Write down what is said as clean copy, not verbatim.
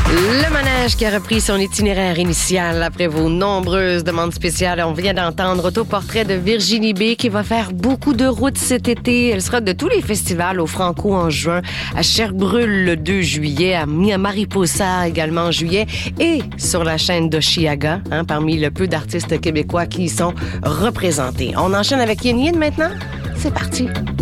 Le manège qui a repris son itinéraire initial après vos nombreuses demandes spéciales. On vient d'entendre autoportrait de Virginie B qui va faire beaucoup de routes cet été. Elle sera de tous les festivals au Franco en juin, à Sherbrooke le 2 juillet, à Mariposa également en juillet et sur la chaîne d'Oshiaga, parmi le peu d'artistes québécois qui y sont représentés. On enchaîne avec Yin Yin maintenant. C'est parti.